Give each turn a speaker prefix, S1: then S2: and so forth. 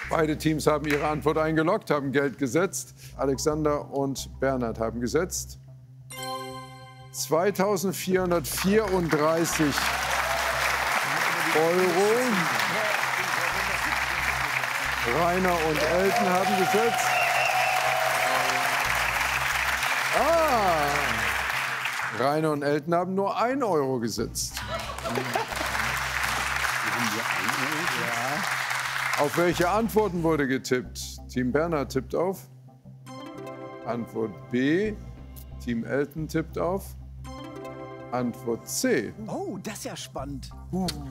S1: Beide Teams haben ihre Antwort eingeloggt, haben Geld gesetzt. Alexander und Bernhard haben gesetzt. 2.434 Euro. Rainer und Elton haben gesetzt. Rainer und Elton haben nur 1 Euro gesetzt. Auf welche Antworten wurde getippt? Team Bernhard tippt auf Antwort B. Team Elton tippt auf Antwort C.
S2: Oh, das ist ja spannend.